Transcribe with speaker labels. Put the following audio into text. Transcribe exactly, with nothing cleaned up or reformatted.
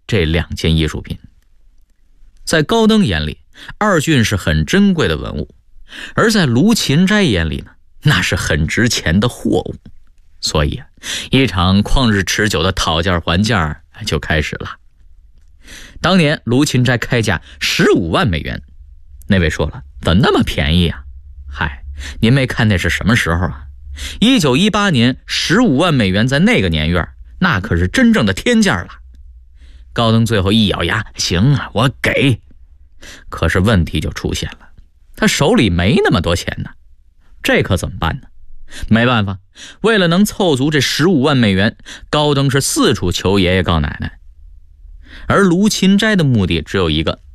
Speaker 1: 这两件艺术品。在高登眼里，二郡是很珍贵的文物，而在卢芹斋眼里呢，那是很值钱的货物。所以啊，一场旷日持久的讨价还价就开始了。当年卢芹斋开价十五万美元，那位说了，怎么那么便宜啊？嗨，您没看那是什么时候啊？一九一八年十五万美元在那个年月，那可是真正的天价了。高登最后一咬牙，行啊，我给。可是问题就出现了，他手里没那么多钱呢，这可怎么办呢？没办法，为了能凑足这十五万美元，高登是四处求爷爷告奶奶。而卢芹斋的目的只有一个，